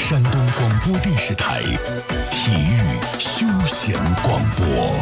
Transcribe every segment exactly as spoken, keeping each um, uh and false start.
山东广播电视台体育休闲广播。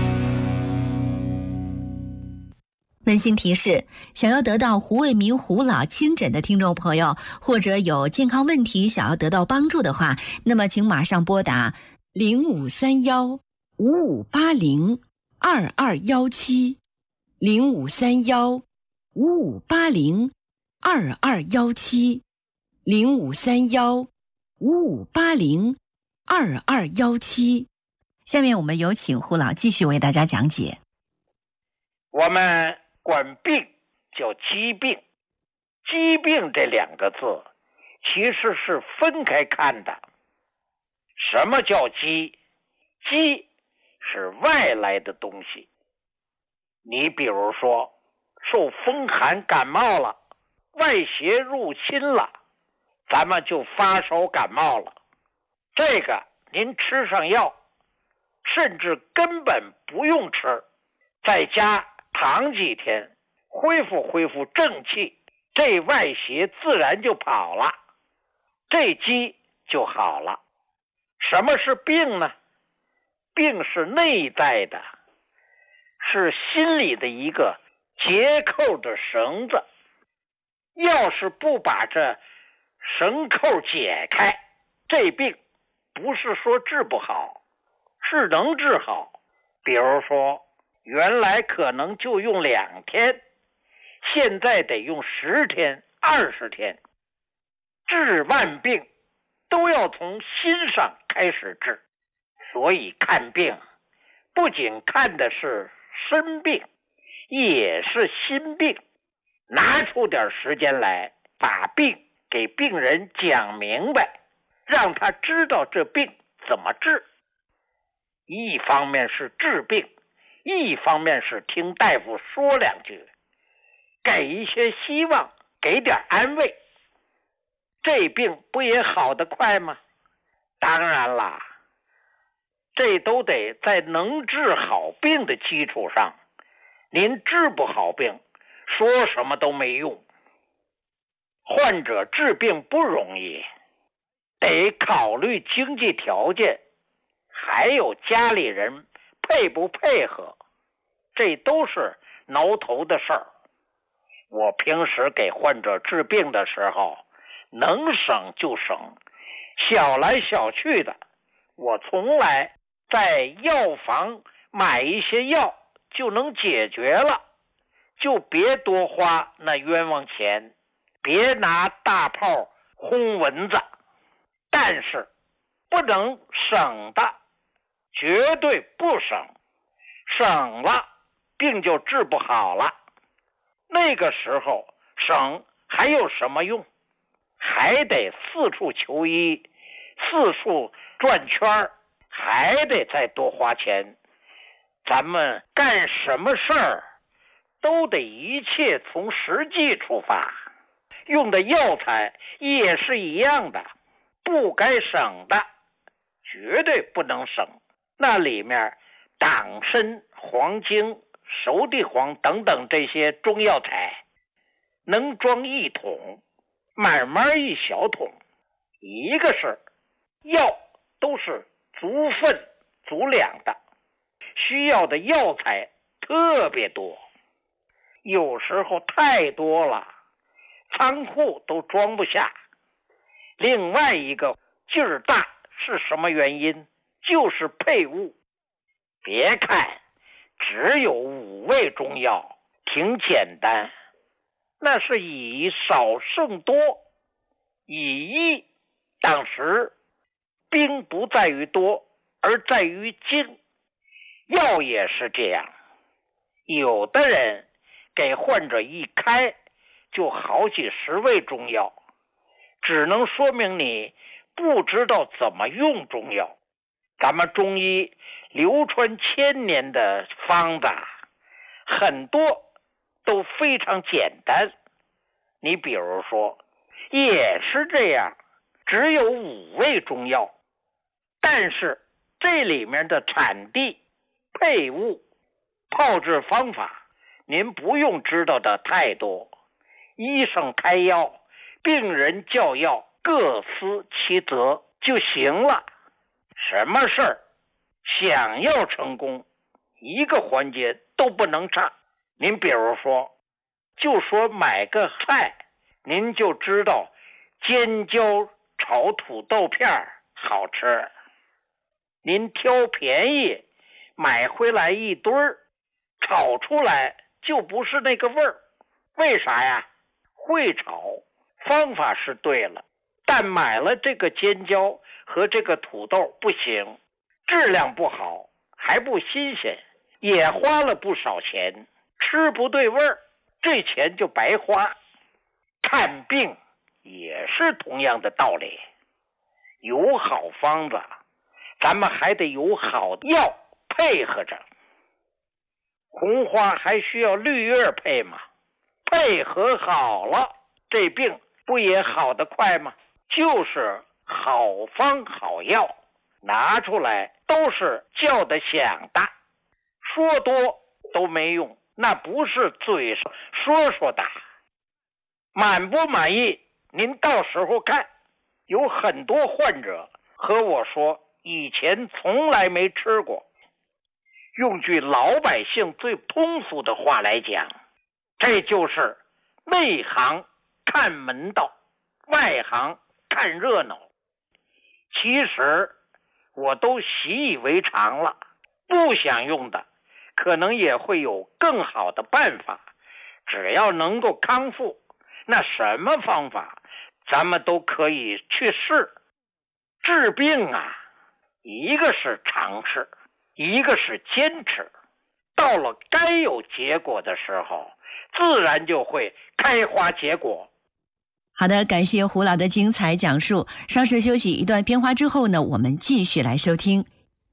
温馨提示：想要得到胡卫民胡老亲诊的听众朋友，或者有健康问题想要得到帮助的话，那么请马上拨打零五三幺五五八零二二幺七零五三幺五五八零二二幺七零五三幺五五八零二二幺七。下面我们有请胡老继续为大家讲解。 我们管病叫疾病，疾病这两个字其实是分开看的。什么叫疾？疾是外来的东西。你比如说受风寒感冒了，外邪入侵了，咱们就发烧感冒了。这个您吃上药，甚至根本不用吃，在家躺几天，恢复恢复正气，这外邪自然就跑了，这疾就好了。什么是病呢？病是内在的，是心里的一个结扣的绳子。要是不把这绳扣解开，这病不是说治不好，是能治好。比如说原来可能就用两天，现在得用十天二十天。治万病都要从心上开始治，所以看病不仅看的是身病，也是心病。拿出点时间来，把病给病人讲明白，让他知道这病怎么治。一方面是治病，一方面是听大夫说两句，给一些希望，给点安慰。这病不也好得快吗？当然啦，这都得在能治好病的基础上。您治不好病，说什么都没用。患者治病不容易，得考虑经济条件，还有家里人配不配合，这都是挠头的事儿。我平时给患者治病的时候，能省就省，小来小去的，我从来在药房买一些药就能解决了，就别多花那冤枉钱，别拿大炮轰蚊子。但是不能省的，绝对不省，省了病就治不好了。那个时候省还有什么用？还得四处求医，四处转圈，还得再多花钱。咱们干什么事儿都得一切从实际出发，用的药材也是一样的，不该省的绝对不能省。那里面党参、黄精、熟地黄等等这些中药材能装一桶，慢慢一小桶。一个是药都是足分足量的，需要的药材特别多，有时候太多了，仓库都装不下。另外一个劲儿大是什么原因？就是配伍。别看只有五味中药，挺简单，那是以少胜多，以一当十。兵不在于多，而在于精。药也是这样，有的人给患者一开就好几十味中药，只能说明你不知道怎么用中药。咱们中医流传千年的方子很多都非常简单。你比如说也是这样，只有五味中药，但是这里面的产地、配伍、炮制方法您不用知道的太多。医生开药，病人叫药， 各司其责就行了。什么事儿想要成功，一个环节都不能差。您比如说，就说买个菜，您就知道尖椒炒土豆片好吃，您挑便宜买回来一堆儿，炒出来就不是那个味儿。为啥呀？会炒，方法是对了，但买了这个尖椒和这个土豆不行，质量不好，还不新鲜，也花了不少钱，吃不对味儿，这钱就白花。看病也是同样的道理，有好方子，咱们还得有好药配合着。红花还需要绿叶配吗？配合好了，这病不也好得快吗？就是好方好药拿出来都是叫得响的，说多都没用，那不是嘴上说说的。满不满意您到时候看。有很多患者和我说以前从来没吃过，用句老百姓最通俗的话来讲，这就是内行看门道，外行看热闹。其实我都习以为常了，不想用的可能也会有更好的办法，只要能够康复，那什么方法咱们都可以去试。治病啊，一个是尝试，一个是坚持，到了该有结果的时候，自然就会开花结果。 好的，感谢胡老的精彩讲述。稍事休息一段片花之后呢，我们继续来收听。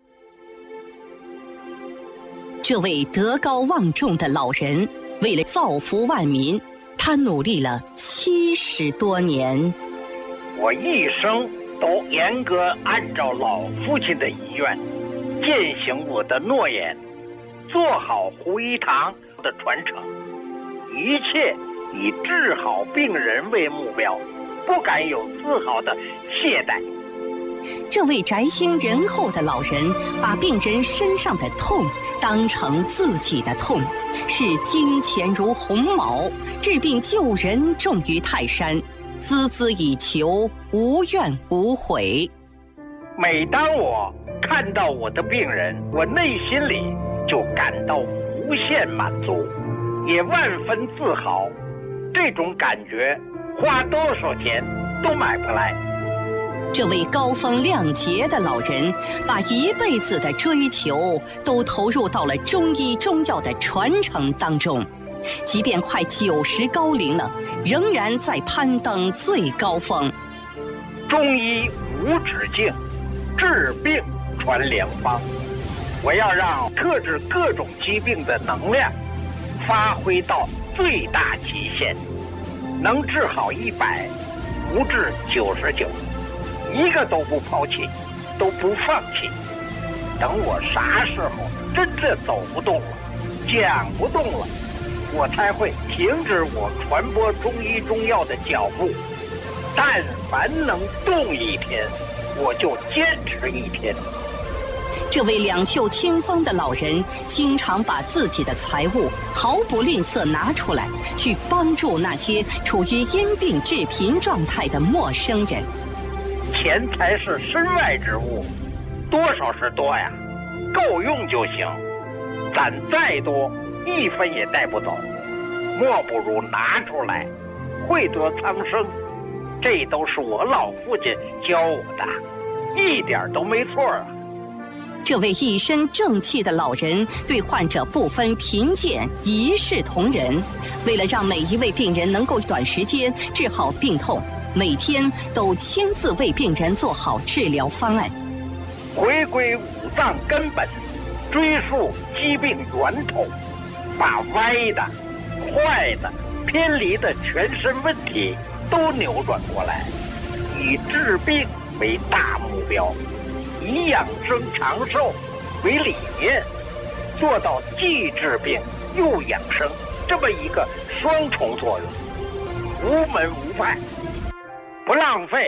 这位德高望重的老人，为了造福万民，他努力了七十多年。 我一生都严格按照老父亲的遗愿，践行我的诺言，做好胡一堂的传承，一切以治好病人为目标，不敢有丝毫的懈怠。 这位宅心仁厚的老人，把病人身上的痛当成自己的痛，视金钱如鸿毛，治病救人重于泰山，孜孜以求，无怨无悔。 每当我看到我的病人，我内心里就感到无限满足，也万分自豪。这种感觉花多少钱都买不来。 这位高风亮节的老人，把一辈子的追求都投入到了中医中药的传承当中，即便快九十高龄了，仍然在攀登最高峰。 中医无止境，治病传良方。我要让克制各种疾病的能量发挥到最大极限，能治好一百，不治九十九，一个都不抛弃，都不放弃。等我啥时候真正走不动了，讲不动了，我才会停止我传播中医中药的脚步。但凡能动一天，我就坚持一天。 这位两袖清风的老人，经常把自己的财物毫不吝啬拿出来，去帮助那些处于因病致贫状态的陌生人。 钱财是身外之物，多少是多呀，够用就行。攒再多，一分也带不走，莫不如拿出来，惠得苍生。这都是我老父亲教我的，一点都没错啊。 这位一身正气的老人，对患者不分贫贱，一视同仁。为了让每一位病人能够短时间治好病痛，每天都亲自为病人做好治疗方案。 回归五脏根本，追溯疾病源头，把歪的、坏的、偏离的全身问题都扭转过来，以治病为大目标，以养生长寿为理念，做到既治病又养生这么一个双重作用，无门无派，不浪费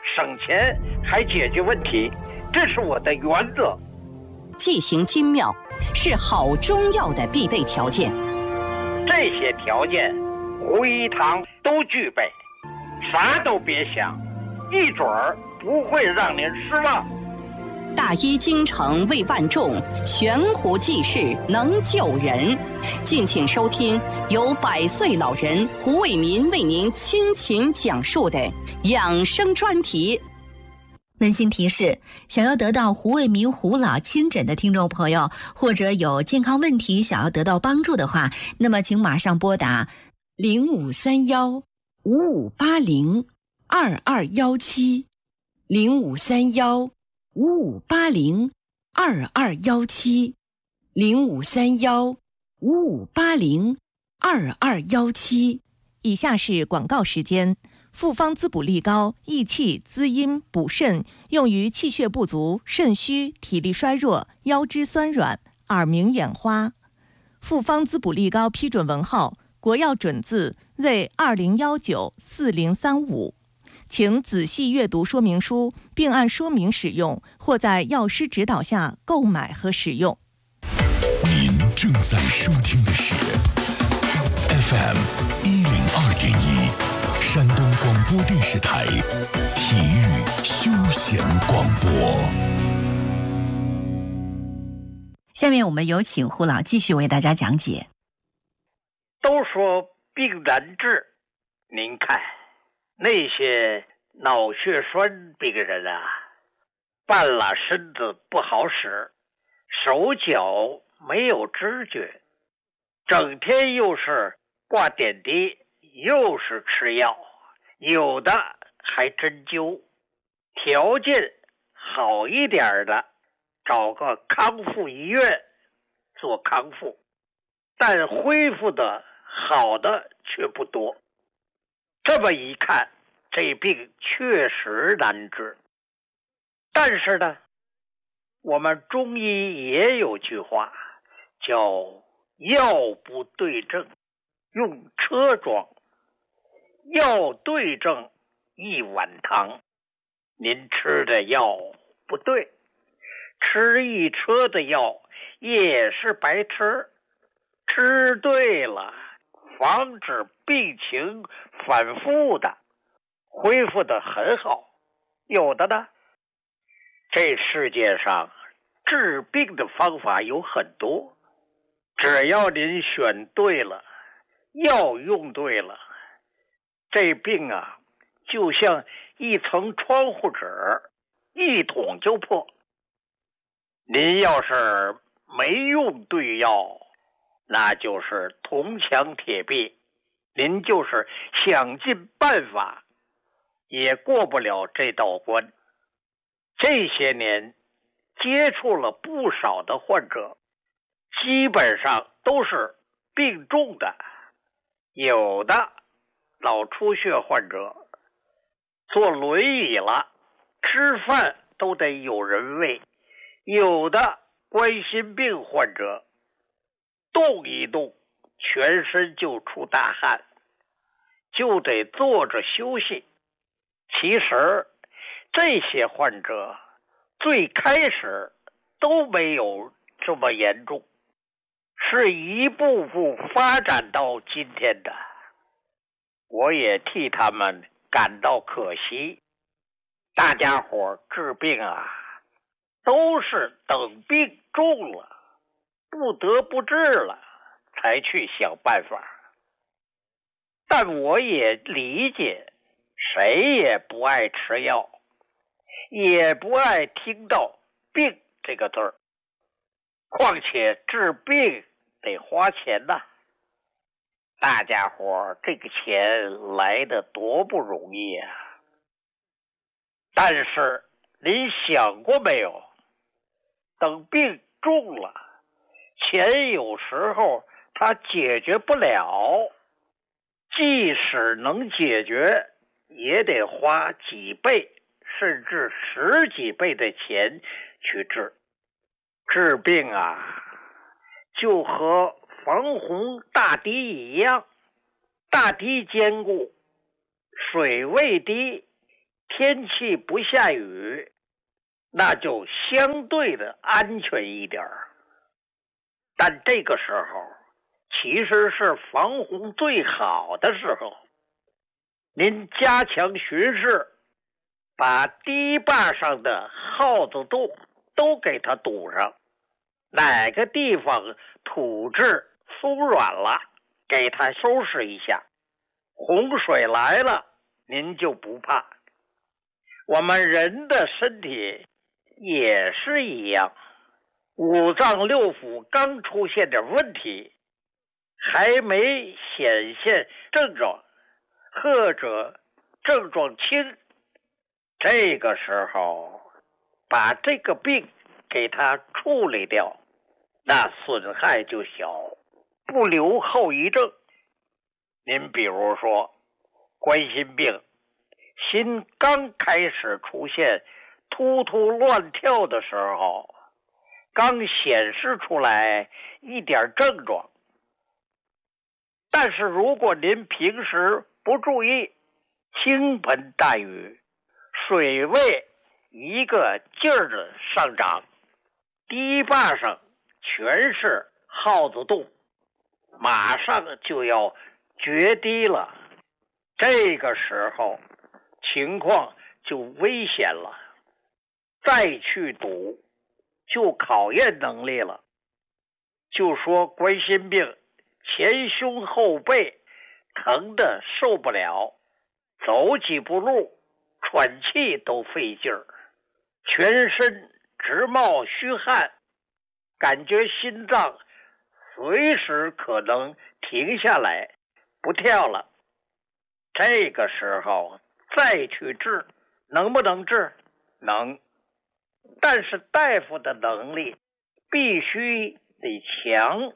省钱还解决问题，这是我的原则。 剂型精妙是好中药的必备条件， 这些条件胡一堂都具备，啥都别想，一准儿不会让您失望。 大医精诚为万众，悬壶济世能救人。敬请收听由百岁老人胡卫民为您倾情讲述的养生专题。 温馨提示：想要得到胡卫民胡老亲诊的听众朋友，或者有健康问题想要得到帮助的话，那么请马上拨打零五三幺五五八零二二幺七零五三幺五五八零二二幺七零五三幺五五八零二二幺七。 以下是广告时间。复方滋补力高，益气滋阴补肾，用于气血不足、肾虚、体力衰弱、腰肢酸软、耳鸣眼花。复方滋补力高批准文号：国药准字 Z 二零一九四零三五。请仔细阅读说明书，并按说明使用，或在药师指导下购买和使用。 您正在收听的是 F M 一零二点一。山东广播电视台体育休闲广播。 下面我们有请胡老继续为大家讲解。 都说病难治，您看那些脑血栓病人啊，半拉身子不好使，手脚没有知觉，整天又是挂点滴，又是吃药，有的还针灸。条件好一点的，找个康复医院做康复，但恢复的好的却不多。这么一看，这病确实难治。但是呢，我们中医也有句话，叫药不对症用车装，药对症一碗汤。您吃的药不对，吃一车的药也是白吃。吃对了，防止病情反复的，恢复的很好。有的呢，这世界上治病的方法有很多，只要您选对了，药用对了，这病啊就像一层窗户纸，一捅就破。您要是没用对药，那就是铜墙铁壁，您就是想尽办法也过不了这道关。这些年接触了不少的患者，基本上都是病重的，有的脑出血患者坐轮椅了，吃饭都得有人喂，有的冠心病患者动一动全身就出大汗，就得坐着休息。其实这些患者最开始都没有这么严重，是一步步发展到今天的。我也替他们感到可惜。大家伙治病啊，都是等病重了，不得不治了，才去想办法。但我也理解，谁也不爱吃药，也不爱听到病这个字儿。况且治病得花钱呐、啊，大家伙这个钱来得多不容易啊！但是您想过没有，等病重了，钱有时候它解决不了，即使能解决，也得花几倍甚至十几倍的钱去治。治病啊，就和防洪大堤一样，大堤坚固，水位低， 天气不下雨，那就相对的安全一点儿。但这个时候其实是防洪最好的时候，您加强巡视，把堤坝上的耗子洞都给它堵上，哪个地方土质松软了，给它收拾一下，洪水来了您就不怕。我们人的身体也是一样，五脏六腑刚出现点问题，还没显现症状，或者症状轻，这个时候把这个病给它处理掉，那损害就小，不留后遗症。您比如说冠心病，心刚开始出现突突乱跳的时候，刚显示出来一点症状，但是如果您平时不注意，倾盆大雨，水位一个劲儿的上涨，堤坝上全是耗子洞，马上就要决堤了，这个时候情况就危险了，再去堵就考验能力了。就说冠心病，前胸后背疼得受不了，走几步路喘气都费劲儿，全身直冒虚汗，感觉心脏随时可能停下来不跳了。这个时候再去治，能不能治？能，但是大夫的能力必须得强，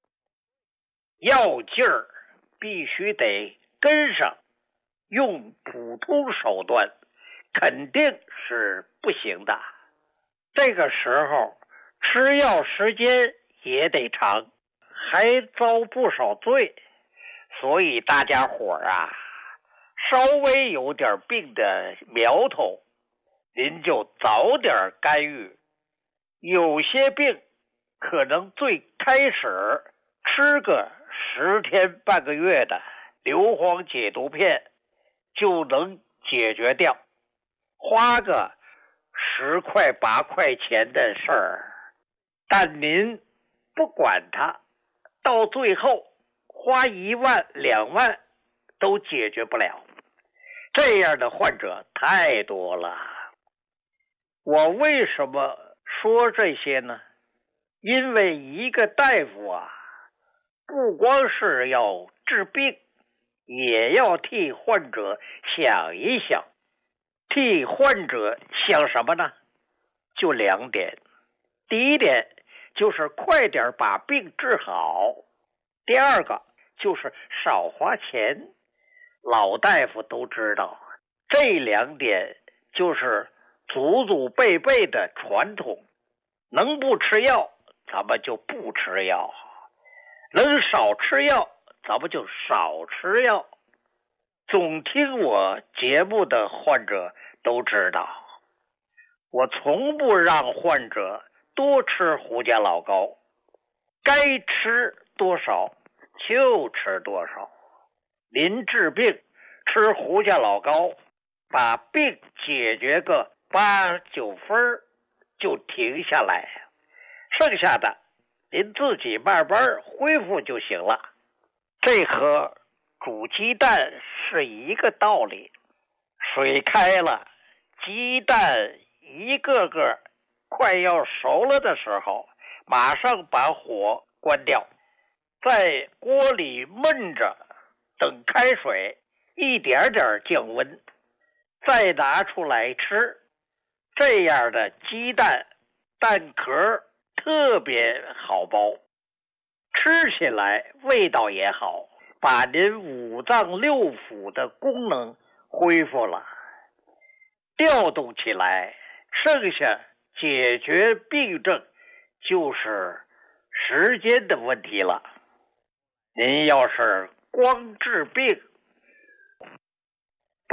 药劲儿必须得跟上，用普通手段肯定是不行的。这个时候吃药时间也得长，还遭不少罪。所以大家伙儿啊，稍微有点病的苗头，您就早点干预。有些病可能最开始吃个十天半个月的硫磺解毒片就能解决掉，花个十块八块钱的事儿，但您不管它，到最后花一万两万都解决不了。这样的患者太多了。我为什么说这些呢？因为一个大夫啊，不光是要治病，也要替患者想一想。替患者想什么呢？就两点。第一点就是快点把病治好，第二个就是少花钱。老大夫都知道，这两点就是祖祖辈辈的传统，能不吃药咱们就不吃药，能少吃药咱们就少吃药。总听我节目的患者都知道，我从不让患者多吃胡家老膏，该吃多少就吃多少。您治病吃胡家老膏，把病解决个八九分就停下来，剩下的您自己慢慢恢复就行了。这和煮鸡蛋是一个道理，水开了，鸡蛋一个个快要熟了的时候，马上把火关掉，在锅里焖着，等开水一点点降温，再拿出来吃。这样的鸡蛋蛋壳特别好剥，吃起来味道也好，把您五脏六腑的功能恢复了，调动起来，剩下解决病症就是时间的问题了。您要是光治病，把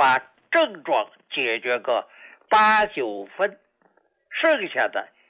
症状解决个八九分，剩下的